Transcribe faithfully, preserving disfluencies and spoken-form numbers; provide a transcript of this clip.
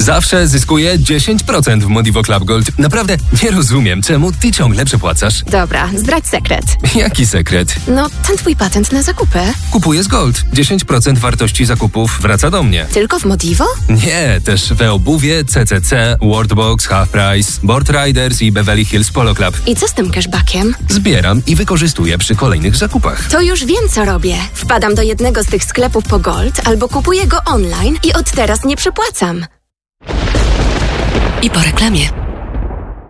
Zawsze zyskuję dziesięć procent w Modivo Club Gold. Naprawdę nie rozumiem, czemu ty ciągle przepłacasz. Dobra, zdradź sekret. Jaki sekret? No, ten twój patent na zakupy. Kupuję z Gold. dziesięć procent wartości zakupów wraca do mnie. Tylko w Modivo? Nie, też we obuwie, C C C, Worldbox, Half Price, Board Riders i Beverly Hills Polo Club. I co z tym cashbackiem? Zbieram i wykorzystuję przy kolejnych zakupach. To już wiem, co robię. Wpadam do jednego z tych sklepów po Gold albo kupuję go online i od teraz nie przepłacam. I po reklamie.